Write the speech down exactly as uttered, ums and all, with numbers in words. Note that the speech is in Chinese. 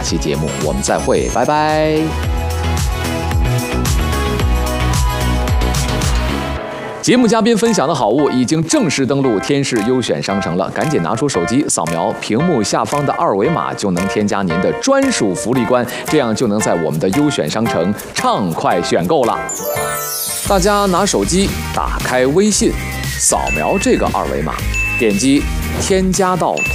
期节目我们再会，拜拜。节目嘉宾分享的好物已经正式登录天视优选商城了，赶紧拿出手机扫描屏幕下方的二维码，就能添加您的专属福利关，这样就能在我们的优选商城畅快选购了。大家拿手机打开微信，扫描这个二维码，点击添加到